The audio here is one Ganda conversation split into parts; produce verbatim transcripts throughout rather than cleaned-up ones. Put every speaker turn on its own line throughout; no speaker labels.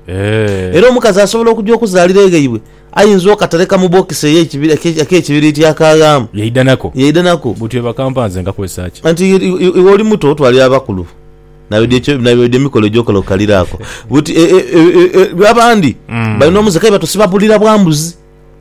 eh
era omukazi asobola okujja okuzaalira egayibwe ayinza okataleka mu box ye ekibira ekibiriti akagamu
yeidanako
yeidanako
butwe bakampanze nga kwesachi
anti iwe oli muto twali abakulu nawe decho nawe demikolo jokolo kalirako buti abandi balino muzika batosibabulira bwambuzi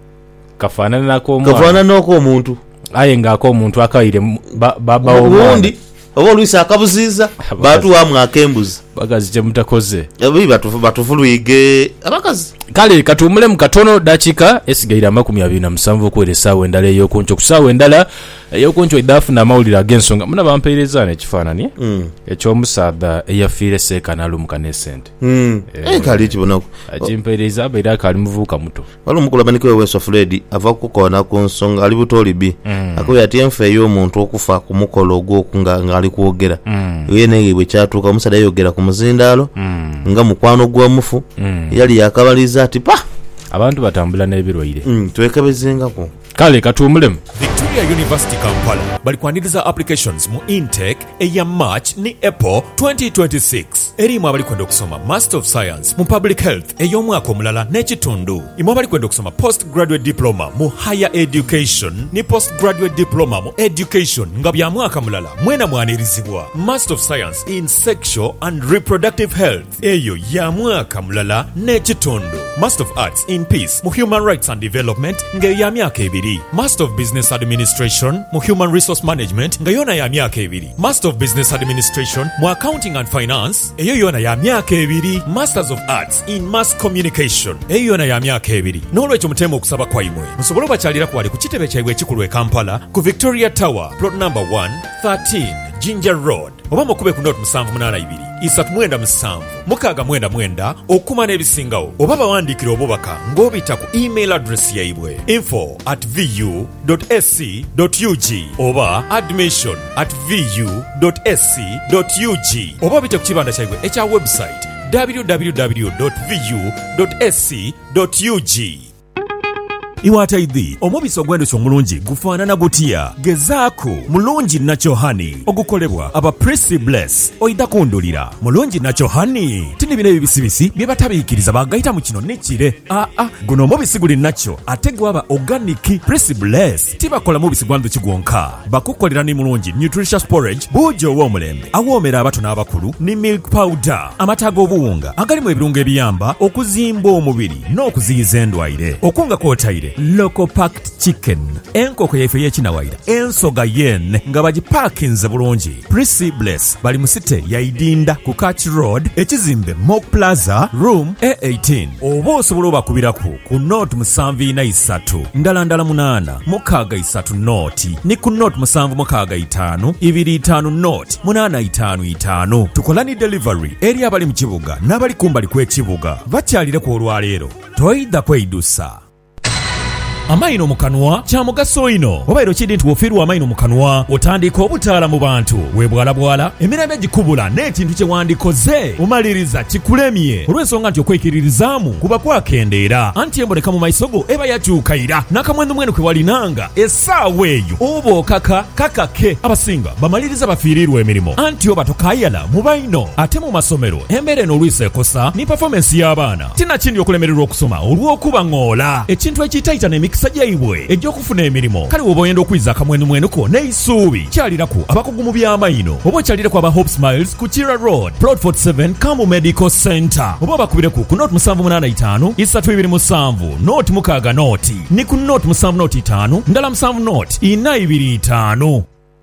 kafanana nako omwana
kafanana nako omuntu
aye ngako omuntu akayire baba
omundi obo luisa akabuziza batu wamwe akembuzi
bagazi je mutakoze
yabi batu batufuluige abakazi
kale katumule mukatono dakika esigaira makumi abiri na musanvu kwelesa wendale yo kuncho kusawe ndala yo kuncho idafu na maulira agensonga muna bampeerezana ekifanani
mm.
ekyo musada eyafire seka nalu mukanesente
mm. e, e kali kibonako
ajimpeereza abaira kali muvuka muto
wali mukula baniko weso Fred ava kukona ku nsonga ali butoli bi
mm.
akoya ati enfe yo omuntu okufa ku mukolo ogwo kunga ngali kuogera
mm.
yene bwe kyatuka omusada yogera ku muzindalo
mm.
nga mukwano gwa mufu
mm.
yali yakabaliza ati pa
abantu batambula n'ebirwaire
mm. twekabezengako
kale katumulemu
Victoria University Kampala bali kwaniriza applications mu intake eya March ni April twenty twenty-six erimu abali kwenda okusoma Master of Science mu Public Health ey'omwaka omulala n'ekitundu imu abali kwenda okusoma Postgraduate Diploma mu Higher Education ni Postgraduate Diploma mu Education nga bya mwaka mulala mwena mwanirizibwa Master of Science in Sexual and Reproductive Health eyo ya mwaka mulala n'ekitundu Master of Arts in Peace mu Human Rights and Development nga ya myaka ebiri Master of Business Administration mu Human Resource Management nga yona ya myaka ebiri Master of Business Administration mu Accounting and Finance eyo yona ya myaka ebiri Masters of Arts in Mass Communication eyo yona ya myaka ebiri n'olwekyo mutema okusaba kwaimwe musobole bakyalira ku wali ku kitebe kyabwe ekikulu e Kampala ku Victoria Tower plot number one thirteen Ginger Road oba mukube ku note musanvu munana ibiri isatu mwenda musanvu mukaga mwenda mwenda okuma n'ebisingawo oba bawandikira obubaka ng'obita ku email address yaibwe info at vu dot s c dot u g oba admission at vu dot s c dot u g oba bite ku kibanda kyaibwe ekya website w w w dot vu dot s c dot u g. Iwataidhi omubisi ogwendese omulungi gufaanana gutya gezaako mulungi Nacho Honey ogukolebwa aba Prissy Bless oida kundulira mulungi Nacho Honey tini bine bibisibisi bye batabiikiriza bagayita mu kino nekire a a guno omubisi guli nacho ate gwaba organic Prissy Bless tibakola mubisi gwanduki gwonka bakukolera ni mulungi nutritious porridge bujo w'omulembe awoomera abato n'abakulu ni milk powder amata g'obuwunga agalimu ebirungo ebiyamba okuzimba omubiri n'okuziyiza endwaire okunga kwotaire local packed chicken enkoko yaife y'ekinawaira ensoga yen nga bagipakinze bulungi Prissy Bless bali mu site ya Idinda ku Catch Road ekizimbe Mock Plaza room A eighteen oba osobola obakubiraku ku note musanvu ina isatu ndala ndala munana mukaaga isatu noti ni ku note musanvu mukaaga itaano ibiri itaano note munana itaano itaano tukola ni delivery eri abali mu kibuga n'abali kumbali kw'ekibuga bakyalire ku olwaleero toyida kweidusa. Amaino mukanwa kya mugaso ino obairo kidi nti wofiirwa amaino mukanwa otandika obutaala mu bantu webwala bwala emirembe gikubula n'ekintu kye wandikoze omaliriza kikulemye olw'ensonga nti okwekiririzaamu kuba kwakendeera anti emboneka mu maiso go eba yakyukaira n'akamwendo mwenu kwe walinanga essaawa eyo oba okaka kakake abasinga bamaliriza bafiirirwa emirimu anti oba tokayala mu baino ate mu masomero embeera eno olwisa ekosa ni performance y'abaana tinakindi okulemererwa okusoma olw'okuba ng'ola ekintu ekiyitaayita n'emikisa sajjaibwe ejjokufuna emirimu kale woba oyenda okwiza akamwenu mwenuko n'eisuubi kyaliraku abakugu mu by'amaino oba okyaliraku aba Hope Smiles ku Kira Road plot forty-seven Kamu Medical Center oba bakubireku ku note musanvu munana itaano isatu ibiri musanvu note mukaaga noti ni ku note musanvu noti itaano ndala musanvu note ina ibiri itaano.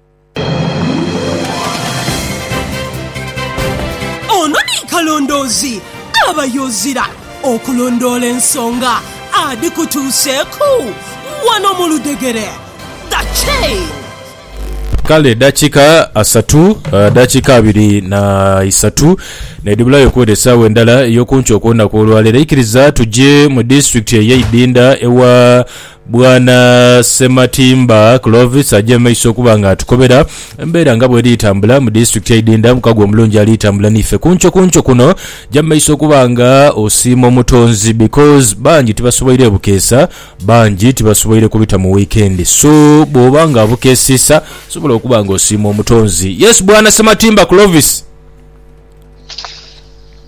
Ono ni kalondozi abayozira okulondoola ensonga adi kutuuseeku wano mu Ludegere The Chain.
Kale dakika asatu uh, dakika abiri na isatu nedibulayo kwedesa wendala yokuncho okona kwolwalera ikiriza tuje mu district ya Idinda ewa Bwana Sematimba Clovis aje maiso kubanga tukobera embeera nga bwe litambula mu district ya Idinda mukagwa omulungi ali tambula nife kuncho kuncho kuno jamaiso kubanga osimo mutonzi because banji tibasoboire bukesa banji tibasoboire kubita mu weekend so bobanga bukesisa sobola okubanga osimo mutonzi. Yes Bwana Sematimba Clovis.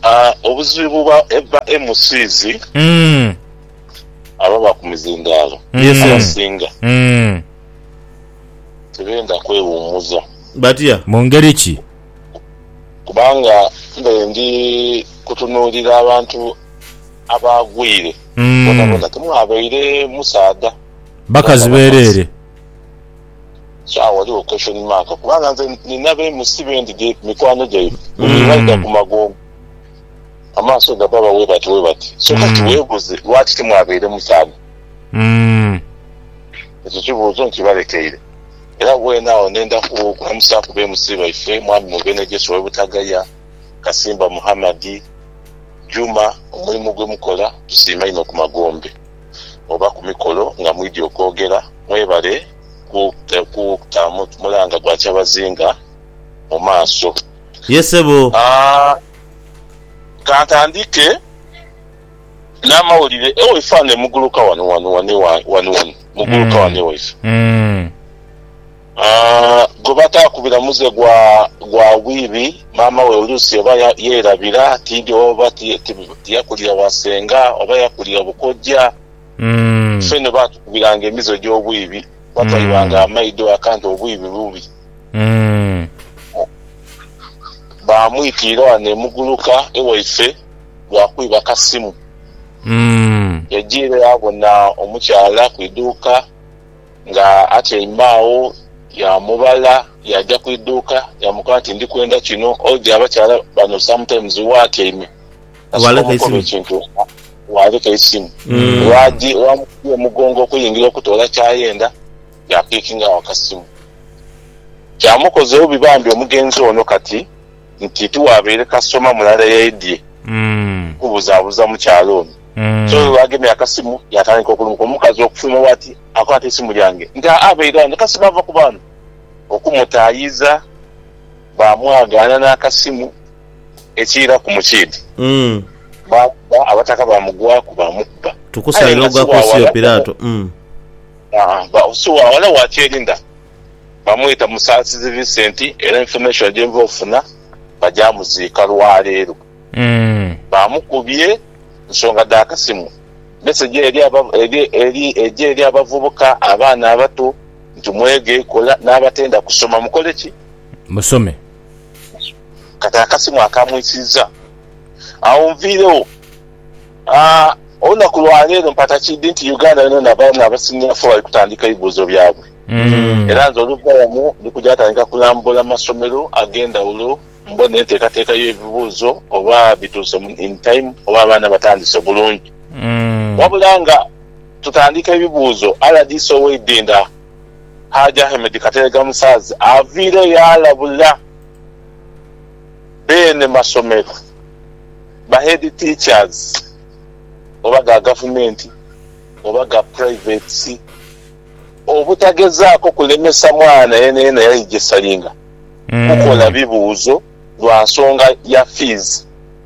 ah obuzibu bwa eba M Cs
mm
ababa ku mizindalo
Yes,
abasinga
mm
tebenda kwewumuza
batya
mu ngeri ki
kubanga mbe ndi kutunuulira abantu abagwire
Mm.
bona bona temwabaire musaada
bakazi beerere
kya waliwo question mark kubanga nze nina beemusi bendige mikwano gyaife nibaita ku magongo amaaso gababa we bati we bati so kati weebuze lwaki temwabaire musaada
mm
ekyo kibuuzo nkibalekeire era bwenaawo nenda kulamusa ku beemusi baife mwami mugene Jesu webutagaya Kasimba Muhammadi Juma omulimu gwe mukola tusiima ino ku magombe oba ku mikolo nga mwidi okwogera mwebale ku kutamu mulanga gwa kyabazinga mu maaso
yesebo
ah kantandike n'amawulire ewe ifane muguluka wano wano wano wano muguluka wano waife
mm
ah gobata kubira muze gwa gwa wibi mama we olusi oba yerabira tindi oba tiyakulira wasenga oba yakulira bukojja
mm
fene batu kubiranga emizo gy'obwibi batayibanga amaido akanti obwibi bubi
mm
bamwitira ne muguluka ewaife lwakwiba kasimu
mm
yajire yabona omukyala ku iduuka nga atyaimawo yamubala yajja ku iduuka yamukola ati ndi kwenda kino ojja abakyala bano sometimes watyaime
waleka isimu
kintu waleka isimu lwaji wamukuye mugongo okuyingira okutoola kyayenda yapikinga wakasimu kyamukozeewo bibambi omugenzi ono kati nti tuwabeere kasitoma mulala yeedye
mm
kubuzaabuza mu kyalo ono
mm
so lwagemye akasimu yatandika okulumuka omukazi okufuluma wati akwata esimu lyange nti abeera ne kasimu ava ku baana okumutaayiza bamwagaana n'akasimu ekiira ku mukiidi
mm
abataka bamugwaku bamukuba
tukusalira ogwakosiyo Pirato mm
so wala wakyerinda bamwita Musaasizi Vincent era information gyenva ofuna bajamuziika lwaleero
mm
bamukubye nsonga d'akasimu message eri eri eri eje eri abavubuka abaana abato ntumwege kola n'abatenda kusoma mukole ki
musome
kata akasimu akamwisiza awo nvirewo ah ona kulwaleero mpata kidi nti Uganda eno n'abaana abasinga fo bali kutandika ebibuuzo byabwe
mm
era nze oluvamu ndikujja atandika kulambula amasomero agenda ulo mbone enteekateeka y'ebibuuzo oba bituuse in time oba abaana batandise bulungi
mm
wabula nga tutandika ebibuuzo Aladis Owedinda Haji Ahmed Katerega Musaazi aviire yalabula bene masomero ba head teachers oba ga government oba ga private obutagezaako kulemesa mwana yeneyena yayijesalinga kukola bibuuzo lwa nsonga ya fees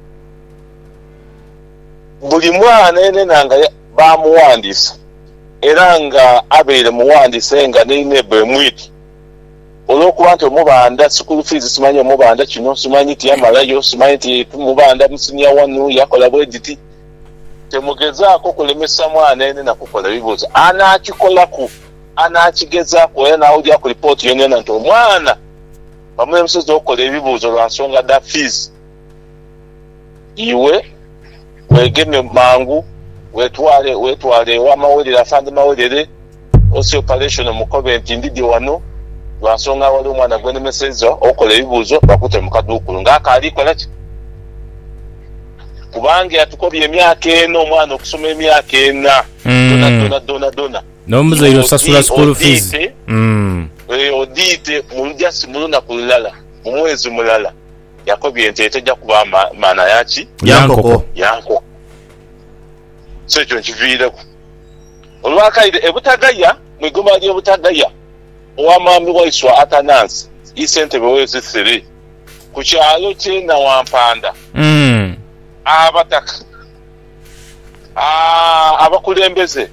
buli mwana yenena nga bamuwandiisa era nga abeere muwandiise nga neinebe mwiti olw'okuba nti omubanda school fees simanyi omubanda kino simanyi ti yamalayo simanyi ti tumubanda musinia wanu yakola bwediti temugezaako kulemesa mwana yenena kukola bibuuzo anaakikolaku anakigezaako era nawulira ku ripooti yonena nti omwana bamwe musozi okukola ebibuuzo lwa nsonga da fees iwe wegeme mangu wetwale wetwale wamawulire afande mawulire osi operation mukobe nti ndidi wano lwa nsonga wali omwana gwenemeseza okukola ebibuuzo bakute mukaduukulu ng'akaalikola ki kubanga yatukobye emyaka ena omwana okusoma emyaka ena dona dona dona dona
n'omuzaire osasula school fees
mm odite mulujasi muluna kulala mu mwezi mulala yakobye ente etejja kuba maana yaki
yankoko
yanko so ekyo nkiviireko olwakaire ebutagaya mwigoma ly'ebutagaya owamwami waiswa Atanansi isentebe wezi three ku kyalo kyena Wampanda
mm
abataka abakulembeze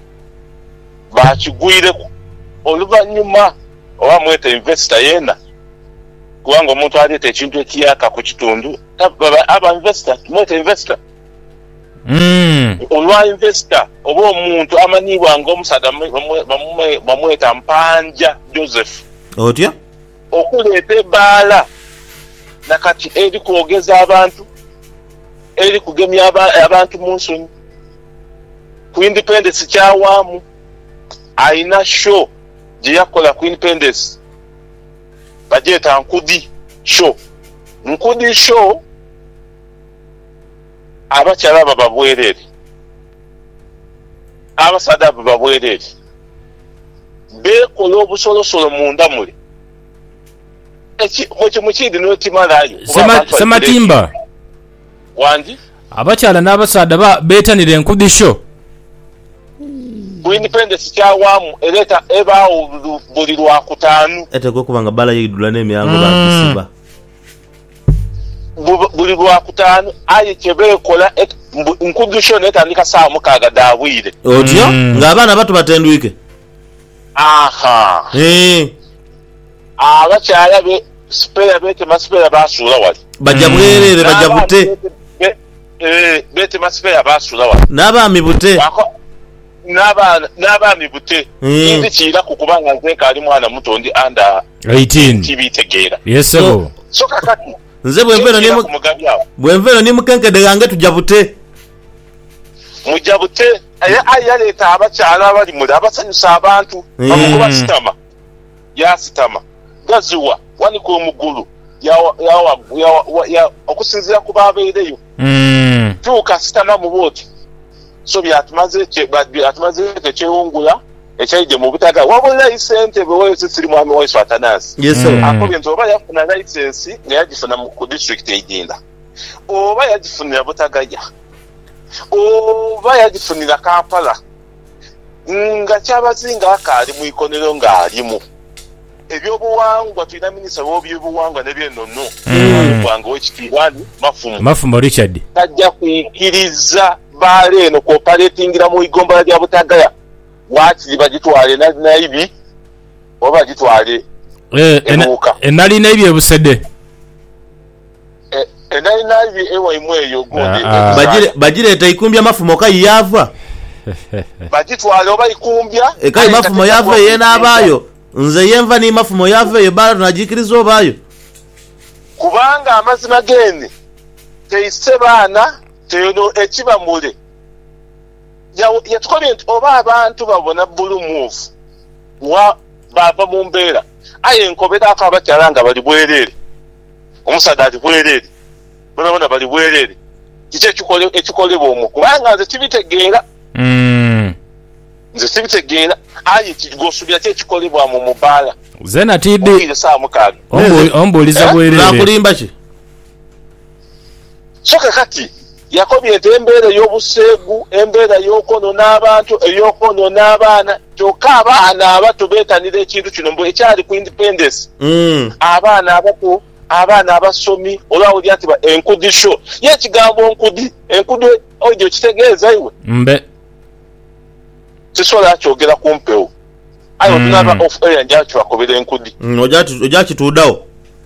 bakigwireku oluvannyuma oba mweta investor yena kubanga omuntu aleeta ekintu ekiyaka ku kitundu aba investor tumweta investor
Mm.
olwa investor oba omuntu amanyibwa ng'omusada bamweta Mpanja Joseph
otya
okuleeta ebbaala nakati eri kwogeza abantu eri kugemya abantu mu nsonyi ku independence kyawaamu ayina show gye yakola ku independence bagyeta Nkudi show Nkudi show abakyala abo babwerere abasada abo babwerere bekola obusolosolo munda mule mukidi notimalayo
Sematimba
wangi
abakyala n'abasaada ba beetanira Nkudi show
ku independence kyawaamu ereeta ebaawo buli lwakutaanu
etegwa kubanga bala yidula n'emyango bakusiba
buli lwakutaanu aye kyebeekola Nkudi show netandika saa mukaaga daabwire
otya ng'abaana bato batendwike
aha abakyala be spera beetema spera baasuula wali
bajja bwerere bajja bute
beetema spera baasuula wali
n'abaami bute
n'abaami bute ndi kiira ku kubanga nze kaali mwana muto ndi under
eighteen
kibitegeera
yesebo
so kakati
nze bwenveero ni mukenkedde gange tujja bute
mujja bute aye yaleeta abakyala abali muli abasanyusa abantu bamukuba sitama yasitama gaziwa wanika omugulu okusinziira ku baabeereyo tuuka sitama mu booti so byatumaze ekyewungula ekyaide mu butaga wabulayo sente beweyo sisiri mwami waisu Atanasi akobye nti oba yafuna licensi nga yagifuna ku district eyidinda oba yagifunira Butagaya oba yagifunira Kampala nga kyabazinga akaali mu ikonero ng'alimu ebyobuwangwa tulina minisita w'ebyobuwangwa n'ebyennono bwange w'ekitiibwani Mafumu
Mafumu Richard
tajja kuyikiriza baale eno cooperatingira mu igombala lya Butagaya waakiri bagitwale naibi oba bagitwale ebuuka
enali naibi ebusede
enali naibi ewaimu eyo gundi
bagireeta ikumbya Mafumo kayi yava
bagitwale oba ikumbya
ekayi Mafumo yava ye n'abaayo nze yenva ni Mafumo yava eyo baala tunagikiriza obaayo
kubanga amazima gene teise baana teyono ekibamule yatukolye nti oba abantu babona bulu move wa bava mu mbeera aye nkoberaako abakyala nga bali bwerere omusada ati bwerere bonabona bali bwerere kiki ekikolebwa omwo kubanga nze kibitegeera nze kibitegeera aye kigosubya ki ekikolebwa mu mubaala
ze natidde
saa mukaaga
ombuuliza bwerere
nakulimba ki
so kakati yakobye nti embeera ey'obuseegu embeera ey'okwonoona abantu ey'okwonoona abaana kyokka abaana abato beetanira ekintu kino mbu ekyali ku independence abaana abato abaana abasomi olwawuli ati Nkudi show ye ekigambo Nkudi Enkudi ojo kitegeeza iwe
mbe
kisobola kyogera ku mpewo ayo tunaba off air njakyo akobera Nkudi
ojja kituudawo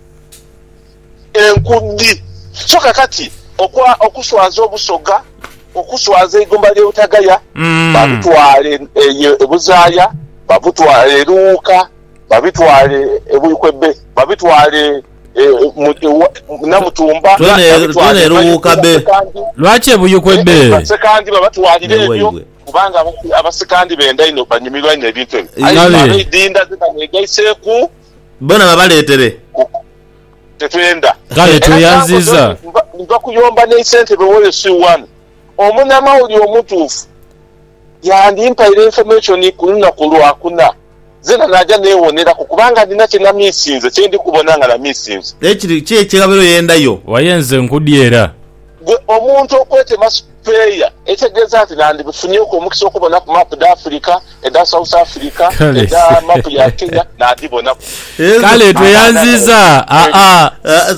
Enkudi so kakati okwa okuswaza obusoga okuswaza igomba lye Butagaya babitwale ebuzaaya babitwale Luuka babitwale ebuyikwebe babitwale Namutumba
twene Luuka be
lwaki ebuyikwebe
abasekandi babatwalire ebyo kubanga abasekandi benda ino banyumirwa ino ebintu ebyo abidinda zikanegaiseku
bona babaleetere
tetwenda
kale tweyanziza
nva kuyomba n'esente bewoyo si one omunamawuli omutuufu yandimpaire information ku lunaku lwakuna zena naja neewoneraku kubanga ndina kye namiisinze kye ndi kubona nga namiisinze
ekiri ki ekirabiro yendayo
wayenze Nkudi era
gwe omuntu okwetema speya etegeeza nti nandibifunyeku omukisa okubona ku mapu da Africa eda South Africa eda mapu ya Kenya nandibonaku
kale tweyanziza aa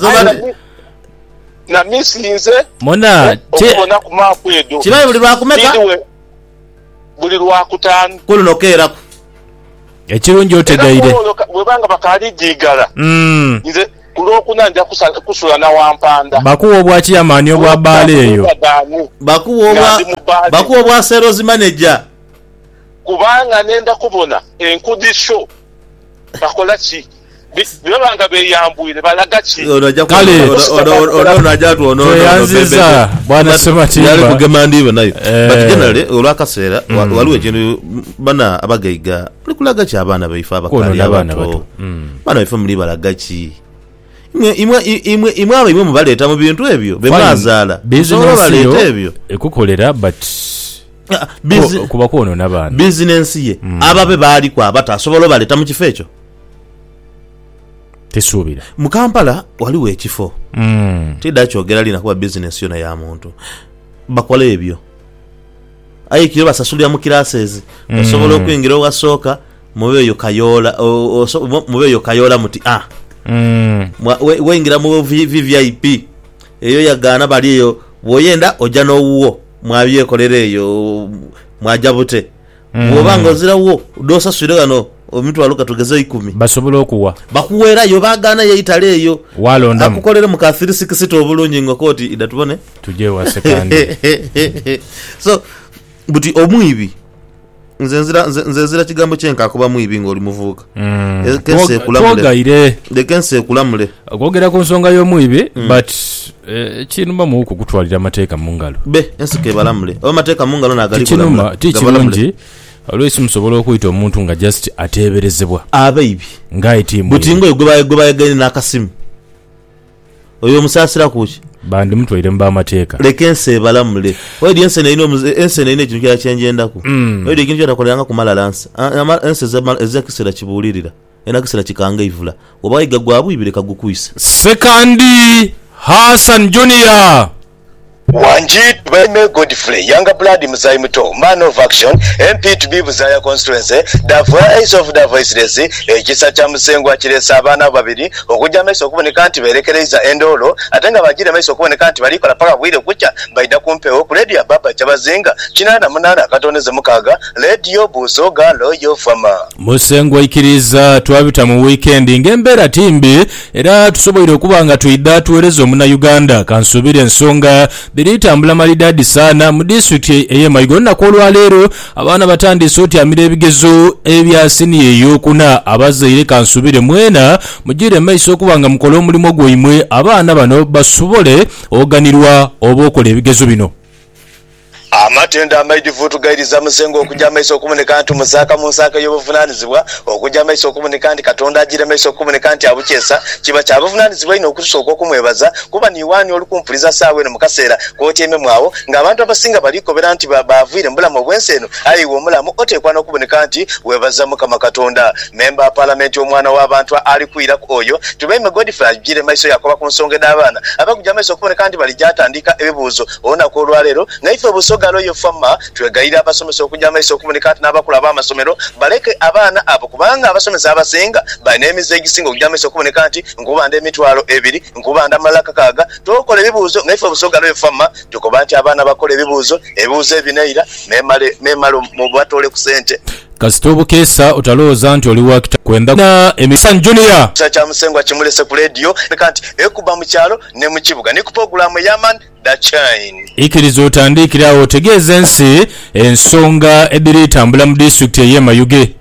na misinze
mona
okubona ku mapu edo
kibaye buli lwakumeka
buli lwakutaano
kulunokeerako
ekirungi otegaire
webanga bakali jigala nze kulokuna nja kusula na wampanda
bakuwa obwaki amaanyi obwa bbaala eyo
bakuwa obwa bakuwa obwa sales manager
kubanga nenda kubona enkudisho bakola ki bibanga beyambwire balaga ki
kale
onaja tu ono
yanziza bwana Sematimba
yali kugema ndiwe nayo but generally olwakaseera waliwo ekintu bana abagaiga likulaga ki abaana baifa abakali abato bana baifa muli balaga ki imwe imwe imwe aba imwe mubaleeta mu bintu ebyo bemwazaala
bizinesi
baleeta ebyo
ekukolera but kuba kuono n'abaana
bizinesi ye ababe baali kwa abata asobola baleeta mu kifo ekyo
tesuubira
mu Kampala waliwo ekifo tidda kyogera lina kuba bizinesi yona ya muntu bakola ebyo aye kiro basasulira mu classes osobola okuyingira owasooka mubeeyo kayola mubeeyo kayola muti ah weyingira mu V V I P eyo yagaana bali eyo bwoyenda ojja n'owuwo mwabyekolera eyo mwajabute bwobanga ozirawo dosasule gano omuntu waluka tugeze ikumi
basobola okuwa
bakuwera yo bagana yeyitale eyo
walonda
akukolera mu ka three sixty obulungi ngokoti idatubone
tuje wa second
so buti omwibi nzenzira nzenzira kigambo kyenka kuba mwibi ngoli muvuka kense kulamule de kense kulamule
ogogera ku nsonga yo mwibi but kinuma mu kukutwalira amateeka mu ngalo
be ensike balamule o mateeka mu ngalo nagali
kulamula kinuma alwesi musobola okuyita omuntu nga just ateeberezebwa
abaibi
ngaitimu
buti ngo gwe gwe bagene nakasimu oyo musasira kuki
bandi mutwaire mba amateeka
lekense balamule wadi ense ne ino ense ne ine kintu kya kyenjendako wadi kintu kyatakolanga kumala lansa ense za kisera kibulirira ena kisera kikanga ivula obayiga gwabu ibireka gukwisa
sekandi Hassan Junior
Wanjit Beme Godfrey, younger blood Mzai Muto, man of action, M P to be Mzaya constituency, the voice of the voiceless, ekisa cha Musengo akiresa abana babiri, okujja meso okuboneka nti berekereza endolo, atenga bagira meso okuboneka nti balikola paka bwire kucha, baida kumpewo ku radio baba Kyabazinga, kinana munana katoneze mukaga, radio Busoga loyo fama.
Musengo ikiriza twabita mu weekend ngembera timbi, era tusoboire okubanga tuida tuwerezo muna Uganda, kansubire ensonga biritambula malidadi sana mu district eye Mayigonna kolwa lero abana batandise oti amire ebigezo ebya senior eyokuna abazaire kansubire mwena mugire maiso kubanga mukolo omulimo gwoimwe abana bano basobole oganirwa obokola ebigezo bino.
Amatenda amaidivu tugairiza Musengo okujja maiso okumuneka nti musaka musaka y'obuvunanyizibwa okujja maiso okumuneka nti Katonda agira maiso okumuneka nti abukyesa kiba kya buvunanyizibwa ino okusooka okumwebaza kuba niwani olukumpuliza saawe no mukaseera koti eme mwawo ng'abantu abasinga balikobera nti baavire mbulamu obwensi eno ayiwa omulamu oteekwa n'okuboneka nti weebaza Mukama Katonda. Memba wa Paalamenti omwana w'abantu ali kwiraku oyo Tubaime Godfrey agire maiso yakoba ku nsonga d'abaana abakujja maiso okumuneka nti balijja atandika ebibuuzo olunaku olwaleero naife Busoga loyo fama twegaira abasomesa okujja maiso okumuneka nti n'abakulu b'amasomero baleke abaana abo kubanga abasomesa abasinga balina emize egisinga okujja maiso okumuneka nti nkubanda emitwalo ebiri nkubanda amalaka kaaga tokola ebibuuzo naife Busoga loyo fama tukoba nti abaana bakola ebibuuzo ebibuuzo ebineira memale memale mu batole ku sente
kasitobu kesa utalooza nti oli wakita kwenda na Emerson Junior
cha Musengo kimulese ku radio kanti ekuba mu kyalo ne mu kibuga ne ku program ya man da chain
ikirizo otandikira otegeeza ensi ensonga ebiritambula mu district ye Mayuge.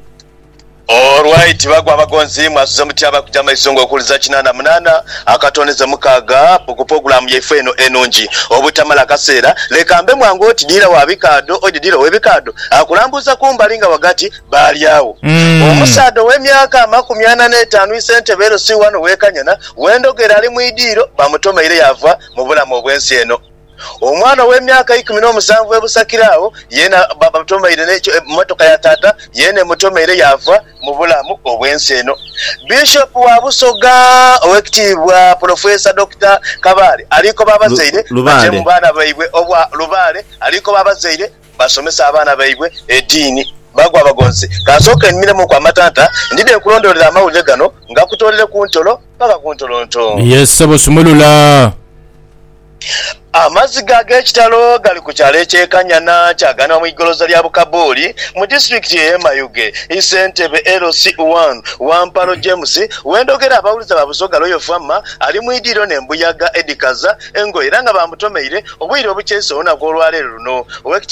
Alright bagwa abagonzi mwasuza mutyaba kujja maisongo okuliza kinana munana akatoneza mukaga ku program yaife eno enonji obutamala kaseera lekambe mwangu oti dira wa bikado odi dira we bikado akulambuza kumbalinga wagati bali yawo mm. Omusado w'emyaka makumi ana n'etaano isente bero si wano wekanyana wendogera ali mu idiro bamutomeire yava mu bulamu obwensi eno. Omwana w'emyaka ikumi n'omusanvu ebusakirawo yena baba mutomeire n'ekyo motoka ya tata yene mutomeire yava mu bulamu obwensi eno. Bishop wa Busoga owekitibwa Professor Doctor Kabale aliko babazaire ate mu baana baibwe obwa Lubale aliko babazaire basomesa abaana baibwe edini bagwa abagonzi kasoka emiremo kwa matanta ndide kulondolera amawulire gano nga kutolere ku ntolo paka ku ntolo nto.
Yes sabo sumulula
amazzi g'ekitalo gali ku kyalo ekyekanyana kyagana mu igoloza lya Bukabuli mu disitulikiti y'e Mayuge Isentebe L C one Wampalo James wendogera abawuliza ba Busoga Royal Farmer ali mu idiro n'embuyaga Edikaza engo era nga bamutomeire obwire obukyese ona gw'olwaleero luno